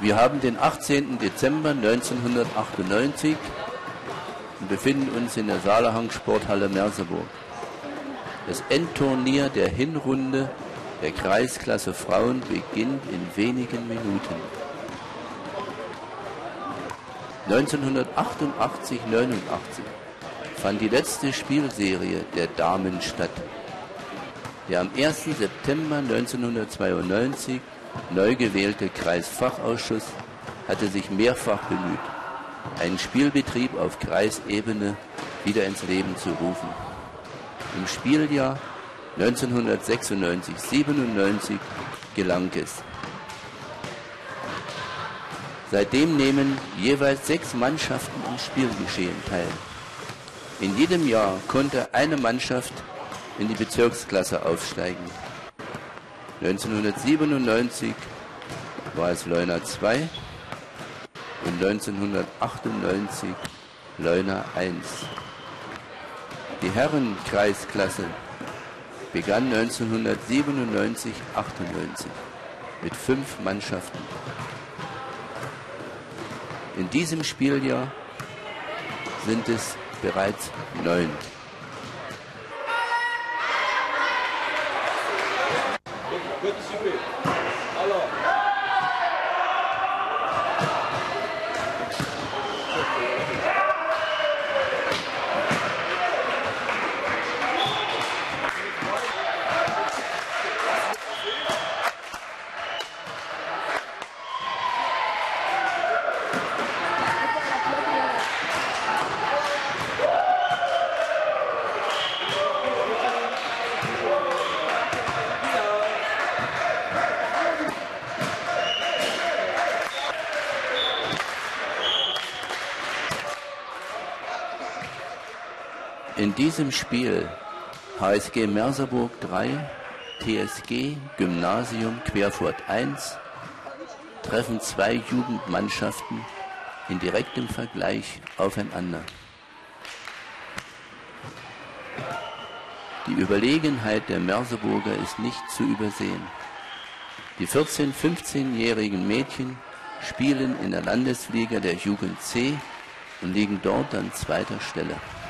Wir haben den 18. Dezember 1998 und befinden uns in der Salerhang-Sporthalle Merseburg. Das Endturnier der Hinrunde der Kreisklasse Frauen beginnt in wenigen Minuten. 1988-89 fand die letzte Spielserie der Damen statt. Der am 1. September 1992 neu gewählte Kreisfachausschuss hatte sich mehrfach bemüht, einen Spielbetrieb auf Kreisebene wieder ins Leben zu rufen. Im Spieljahr 1996-97 gelang es. Seitdem nehmen jeweils 6 Mannschaften am Spielgeschehen teil. In jedem Jahr konnte eine Mannschaft in die Bezirksklasse aufsteigen. 1997 war es Leuna 2 und 1998 Leuna 1. Die Herrenkreisklasse begann 1997-98 mit 5 Mannschaften. In diesem Spieljahr sind es bereits 9. In diesem Spiel HSG Merseburg 3, TSG Gymnasium Querfurt 1 treffen 2 Jugendmannschaften in direktem Vergleich aufeinander. Die Überlegenheit der Merseburger ist nicht zu übersehen. Die 14-, 15-jährigen Mädchen spielen in der Landesliga der Jugend C und liegen dort an 2. Stelle.